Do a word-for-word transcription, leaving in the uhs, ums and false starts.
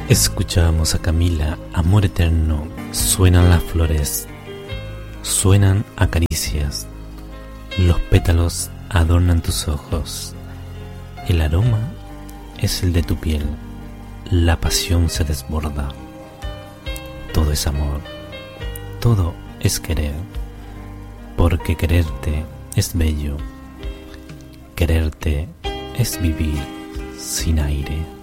Escuchamos a Camila, Amor Eterno. Suenan las flores, suenan acaricias, los pétalos adornan tus ojos, el aroma es el de tu piel, la pasión se desborda. Todo es amor, todo es querer, porque quererte es bello, quererte es vivir sin aire.